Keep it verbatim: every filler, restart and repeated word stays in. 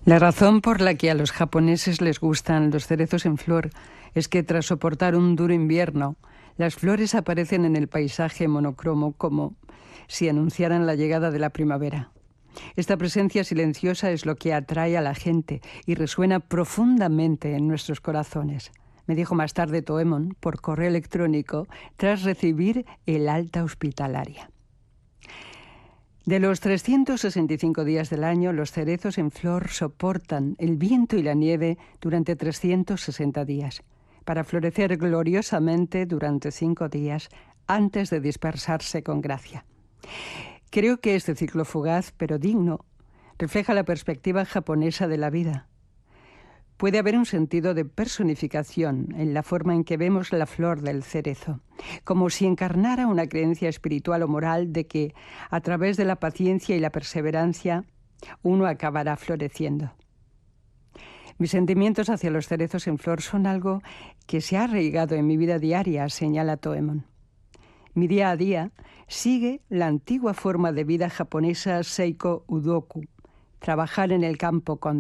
La razón por la que a los japoneses les gustan los cerezos en flor es que tras soportar un duro invierno, las flores aparecen en el paisaje monocromo como si anunciaran la llegada de la primavera. Esta presencia silenciosa es lo que atrae a la gente y resuena profundamente en nuestros corazones, me dijo más tarde Toemon por correo electrónico tras recibir el alta hospitalaria. De los trescientos sesenta y cinco días del año, los cerezos en flor soportan el viento y la nieve durante trescientos sesenta días, para florecer gloriosamente durante cinco días antes de dispersarse con gracia. Creo que este ciclo fugaz, pero digno, refleja la perspectiva japonesa de la vida. Puede haber un sentido de personificación en la forma en que vemos la flor del cerezo, como si encarnara una creencia espiritual o moral de que, a través de la paciencia y la perseverancia, uno acabará floreciendo. Mis sentimientos hacia los cerezos en flor son algo que se ha arraigado en mi vida diaria, señala Toemon. Mi día a día sigue la antigua forma de vida japonesa Seiko Udoku, trabajar en el campo con